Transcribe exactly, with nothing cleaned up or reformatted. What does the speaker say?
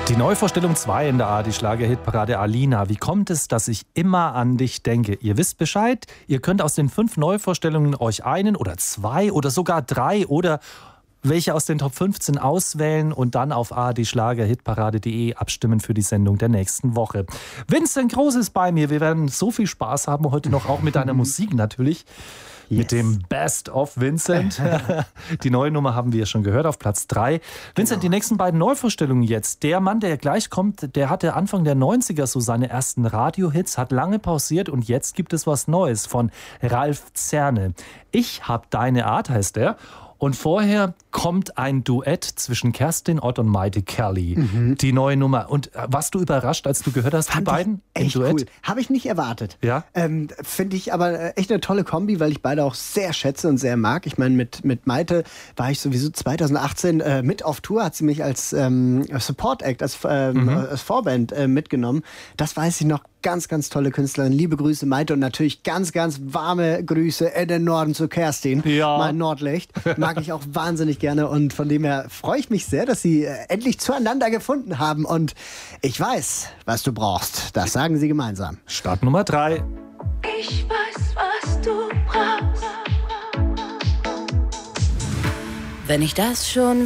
Die Neuvorstellung zwei in der A R D-Schlager-Hitparade. Alina, wie kommt es, dass ich immer an dich denke? Ihr wisst Bescheid, ihr könnt aus den fünf Neuvorstellungen euch einen oder zwei oder sogar drei oder welche aus den Top fünfzehn auswählen und dann auf a r d schlager hitparade punkt de abstimmen für die Sendung der nächsten Woche. Vincent Groß ist bei mir. Wir werden so viel Spaß haben heute noch, auch mit deiner Musik natürlich. Yes. Mit dem Best of Vincent. Die neue Nummer haben wir schon gehört auf Platz drei. Vincent, genau. Die nächsten beiden Neuvorstellungen jetzt. Der Mann, der gleich kommt, der hatte Anfang der neunziger so seine ersten Radiohits, hat lange pausiert und jetzt gibt es was Neues von Ralf Zerne. Ich hab deine Art, heißt er. Und vorher kommt ein Duett zwischen Kerstin Ott und Maite Kelly, mhm. die neue Nummer. Und warst du überrascht, als du gehört hast, Fand die beiden im echt Duett? Cool. Habe ich nicht erwartet. Ja? Ähm, Finde ich aber echt eine tolle Kombi, weil ich beide auch sehr schätze und sehr mag. Ich meine, mit, mit Maite war ich sowieso zwanzig achtzehn äh, mit auf Tour, hat sie mich als ähm, Support Act, als, ähm, mhm. als Vorband äh, mitgenommen. Das weiß ich noch. Ganz, ganz tolle Künstlerin. Liebe Grüße, Maite, und natürlich ganz, ganz warme Grüße in den Norden zu Kerstin. Ja. Mein Nordlicht. Mag ich auch wahnsinnig gerne und von dem her freue ich mich sehr, dass sie äh, endlich zueinander gefunden haben. Und ich weiß, was du brauchst. Das sagen sie gemeinsam. Start Nummer drei. Ich weiß, was du brauchst. Wenn ich das schon